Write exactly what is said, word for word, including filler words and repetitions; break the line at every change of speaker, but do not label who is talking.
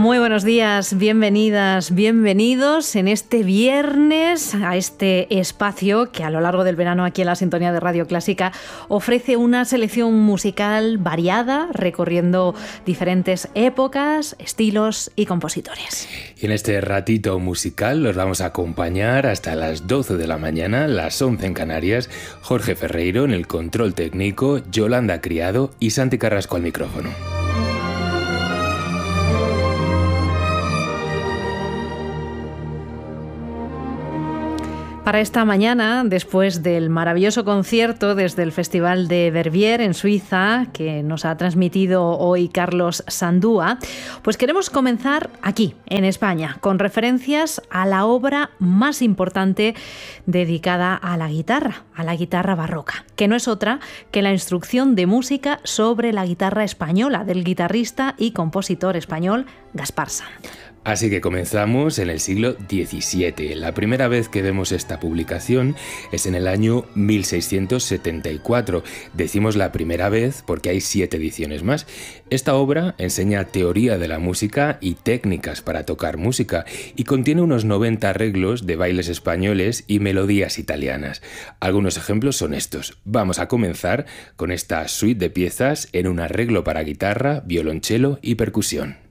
Muy buenos días, bienvenidas, bienvenidos en este viernes a este espacio que a lo largo del verano aquí en la sintonía de Radio Clásica ofrece una selección musical variada, recorriendo diferentes épocas, estilos y compositores.
Y en este ratito musical los vamos a acompañar hasta las doce de la mañana, las once en Canarias, Jorge Ferreiro en el control técnico, Yolanda Criado y Santi Carrasco al micrófono.
Para esta mañana, después del maravilloso concierto desde el Festival de Verbier en Suiza, que nos ha transmitido hoy Carlos Sandúa, pues queremos comenzar aquí, en España, con referencias a la obra más importante dedicada a la guitarra, a la guitarra barroca, que no es otra que la instrucción de música sobre la guitarra española del guitarrista y compositor español Gaspar Sanz.
Así que comenzamos en el siglo diecisiete. La primera vez que vemos esta publicación es en el año mil seiscientos setenta y cuatro. Decimos la primera vez porque hay siete ediciones más. Esta obra enseña teoría de la música y técnicas para tocar música y contiene unos noventa arreglos de bailes españoles y melodías italianas. Algunos ejemplos son estos. Vamos a comenzar con esta suite de piezas en un arreglo para guitarra, violonchelo y percusión.